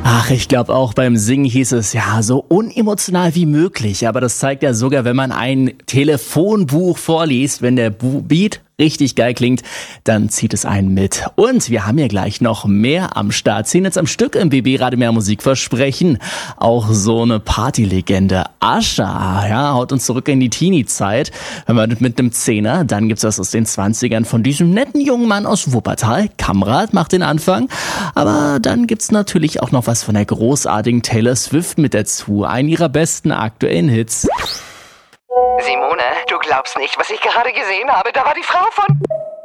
Ach, ich glaube auch beim Singen hieß es ja so unemotional wie möglich. Aber das zeigt ja sogar, wenn man ein Telefonbuch vorliest, wenn der Beat richtig geil klingt, dann zieht es einen mit. Und wir haben ja gleich noch mehr am Start. 10 jetzt am Stück im BB Radio Mehr Musik versprechen. Auch so eine Partylegende. Ascha, ja, haut uns zurück in die Teenie-Zeit. Wenn wir mit einem 10er, dann gibt's das aus den 20ern von diesem netten jungen Mann aus Wuppertal. Kamrat macht den Anfang. Aber dann gibt's natürlich auch noch was von der großartigen Taylor Swift mit dazu. Einen ihrer besten aktuellen Hits. Simone, du glaubst nicht, was ich gerade gesehen habe. Da war die Frau von...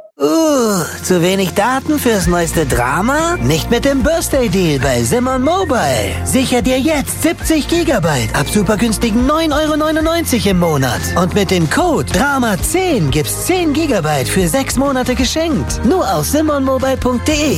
Zu wenig Daten fürs neueste Drama? Nicht mit dem Birthday Deal bei Simon Mobile. Sicher dir jetzt 70 GB ab super günstigen 9,99 € im Monat. Und mit dem Code DRAMA10 gibt's 10 GB für 6 Monate geschenkt. Nur auf simonmobile.de.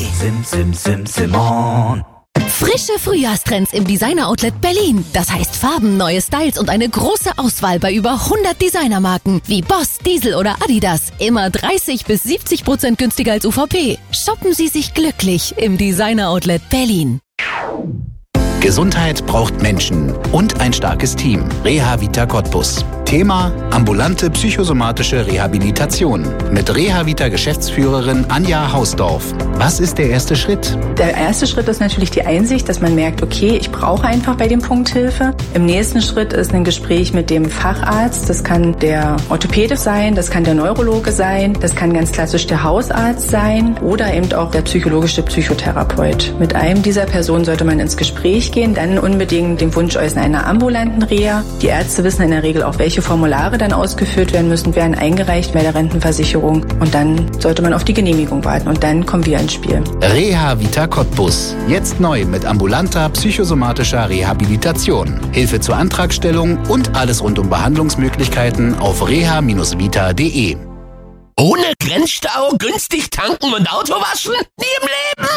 Simon. Frische Frühjahrstrends im Designer-Outlet Berlin. Das heißt Farben, neue Styles und eine große Auswahl bei über 100 Designermarken wie Boss, Diesel oder Adidas. Immer 30-70% günstiger als UVP. Shoppen Sie sich glücklich im Designer-Outlet Berlin. Gesundheit braucht Menschen und ein starkes Team. Reha-Vita Cottbus. Thema: ambulante psychosomatische Rehabilitation. Mit Reha-Vita-Geschäftsführerin Anja Hausdorf. Was ist der erste Schritt? Der erste Schritt ist natürlich die Einsicht, dass man merkt, okay, ich brauche einfach bei dem Punkt Hilfe. Im nächsten Schritt ist ein Gespräch mit dem Facharzt. Das kann der Orthopäde sein, das kann der Neurologe sein, das kann ganz klassisch der Hausarzt sein oder eben auch der psychologische Psychotherapeut. Mit einem dieser Personen sollte man ins Gespräch gehen, dann unbedingt den Wunsch äußern einer ambulanten Reha. Die Ärzte wissen in der Regel auch, welche Formulare dann ausgefüllt werden müssen, werden eingereicht bei der Rentenversicherung und dann sollte man auf die Genehmigung warten und dann kommen wir ins Spiel. Reha-Vita Cottbus. Jetzt neu mit ambulanter psychosomatischer Rehabilitation. Hilfe zur Antragstellung und alles rund um Behandlungsmöglichkeiten auf reha-vita.de. Ohne Grenzstau, günstig tanken und Auto waschen? Nie im Leben!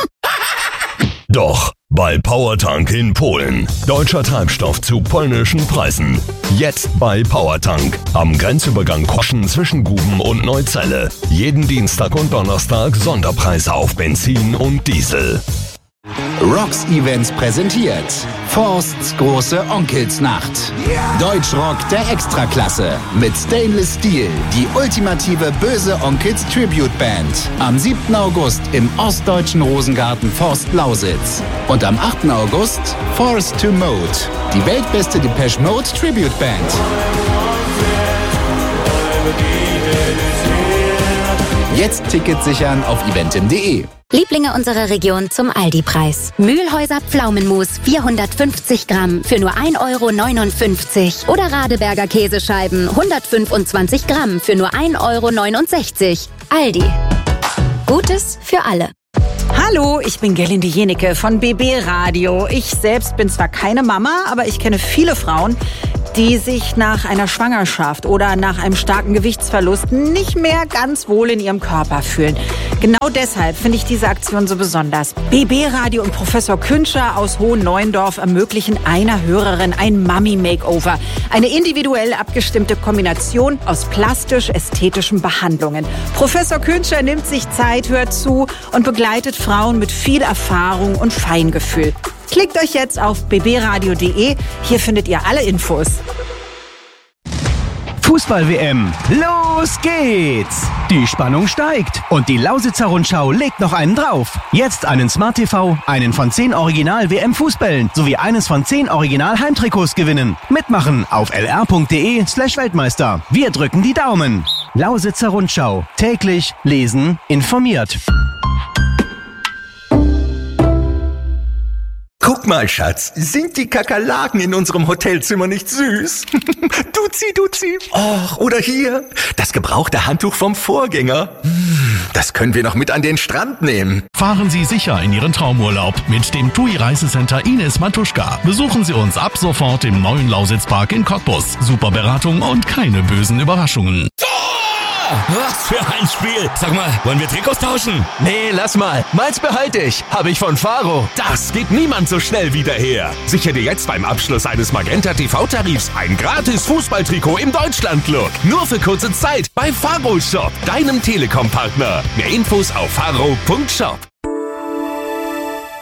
Doch, bei PowerTank in Polen. Deutscher Treibstoff zu polnischen Preisen. Jetzt bei PowerTank. Am Grenzübergang Koschen zwischen Guben und Neuzelle. Jeden Dienstag und Donnerstag Sonderpreise auf Benzin und Diesel. Rocks Events präsentiert Forsts große Onkelsnacht. Deutschrock der Extraklasse mit Stainless Steel, die ultimative böse Onkels Tribute Band. Am 7. August im ostdeutschen Rosengarten Forst Lausitz. Und am 8. August Forced to Mode, die weltbeste Depeche Mode Tribute Band. Jetzt Tickets sichern auf eventim.de. Lieblinge unserer Region zum Aldi-Preis. Mühlhäuser Pflaumenmus 450 Gramm für nur 1,59 € oder Radeberger Käsescheiben 125 Gramm für nur 1,69 €. Aldi. Gutes für alle. Hallo, ich bin Gerlinde Jenecke von BB Radio. Ich selbst bin zwar keine Mama, aber ich kenne viele Frauen, die sich nach einer Schwangerschaft oder nach einem starken Gewichtsverlust nicht mehr ganz wohl in ihrem Körper fühlen. Genau deshalb finde ich diese Aktion so besonders. BB Radio und Professor Künscher aus Hohen-Neuendorf ermöglichen einer Hörerin ein Mami-Makeover. Eine individuell abgestimmte Kombination aus plastisch-ästhetischen Behandlungen. Professor Künscher nimmt sich Zeit, hört zu und begleitet Frauen mit viel Erfahrung und Feingefühl. Klickt euch jetzt auf bbradio.de. Hier findet ihr alle Infos. Fußball-WM. Los geht's! Die Spannung steigt und die Lausitzer Rundschau legt noch einen drauf. Jetzt einen Smart TV, einen von 10 Original-WM-Fußbällen sowie eines von 10 Original-Heimtrikots gewinnen. Mitmachen auf lr.de/Weltmeister. Wir drücken die Daumen. Lausitzer Rundschau. Täglich lesen, informiert. Guck mal, Schatz, sind die Kakerlaken in unserem Hotelzimmer nicht süß? Duzi. Och, oder hier, das gebrauchte Handtuch vom Vorgänger. Das können wir noch mit an den Strand nehmen. Fahren Sie sicher in Ihren Traumurlaub mit dem TUI Reisecenter Ines Matuschka. Besuchen Sie uns ab sofort im neuen Lausitzpark in Cottbus. Super Beratung und keine bösen Überraschungen. Was für ein Spiel! Sag mal, wollen wir Trikots tauschen? Nee, lass mal. Meins behalte ich. Habe ich von Faro. Das gibt niemand so schnell wieder her. Sichere dir jetzt beim Abschluss eines Magenta TV-Tarifs ein gratis Fußballtrikot im Deutschland-Look. Nur für kurze Zeit bei Faro Shop, deinem Telekom-Partner. Mehr Infos auf faro.shop.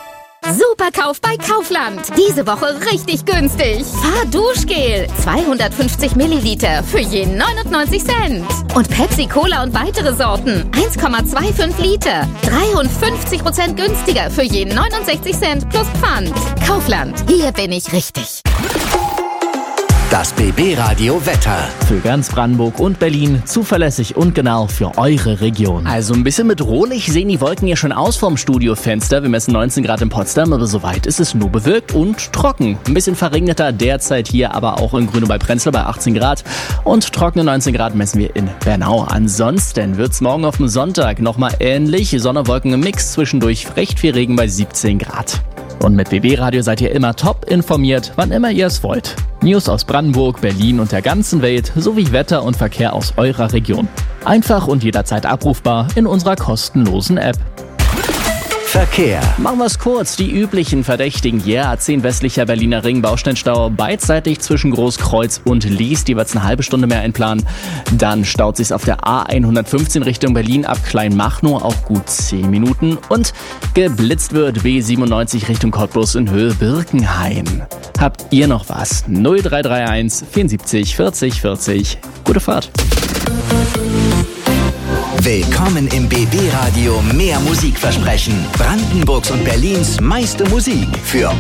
Superkauf bei Kaufland. Diese Woche richtig günstig. Fahrduschgel 250 Milliliter für je 99 Cent. Und Pepsi Cola und weitere Sorten 1,25 Liter. 53% günstiger für je 69 Cent plus Pfand. Kaufland, hier bin ich richtig. Das BB-Radio Wetter. Für ganz Brandenburg und Berlin zuverlässig und genau für eure Region. Also ein bisschen bedrohlich sehen die Wolken ja schon aus vom Studiofenster. Wir messen 19 Grad in Potsdam, aber soweit ist es nur bewölkt und trocken. Ein bisschen verregneter derzeit hier, aber auch in Grüne bei Prenzlau bei 18 Grad. Und trockene 19 Grad messen wir in Bernau. Ansonsten wird's morgen auf dem Sonntag nochmal ähnlich. Sonne, Wolken im Mix, zwischendurch recht viel Regen bei 17 Grad. Und mit BB-Radio seid ihr immer top informiert, wann immer ihr es wollt. News aus Brandenburg, Berlin und der ganzen Welt sowie Wetter und Verkehr aus eurer Region. Einfach und jederzeit abrufbar in unserer kostenlosen App. Verkehr. Machen wir es kurz. Die üblichen Verdächtigen hier. A10 westlicher Berliner Ring, Baustellenstau beidseitig zwischen Großkreuz und Lies. Jeweils eine halbe Stunde mehr einplanen. Dann staut sich auf der A115 Richtung Berlin ab Kleinmachnow auch gut 10 Minuten. Und geblitzt wird B97 Richtung Cottbus in Höhe Birkenhain. Habt ihr noch was? 0331 74 40 40. Gute Fahrt. Willkommen im BB-Radio Mehr Musikversprechen. Brandenburgs und Berlins meiste Musik für